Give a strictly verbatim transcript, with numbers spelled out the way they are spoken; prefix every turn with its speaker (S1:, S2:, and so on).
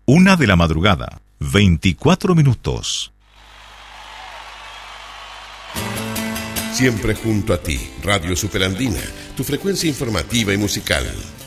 S1: Una de la madrugada, veinticuatro minutos.
S2: Siempre junto a ti, Radio Superandina, tu frecuencia informativa y musical.